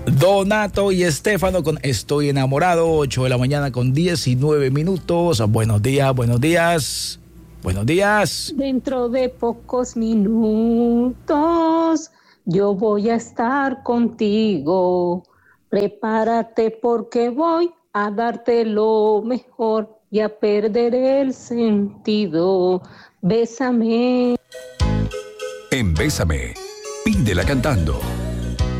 Donato y Estefano con Estoy enamorado, 8 de la mañana con 19 minutos. Buenos días, buenos días. Buenos días. Dentro de pocos minutos yo voy a estar contigo. Prepárate porque voy a darte lo mejor y a perder el sentido. Bésame. En Bésame, pídela cantando.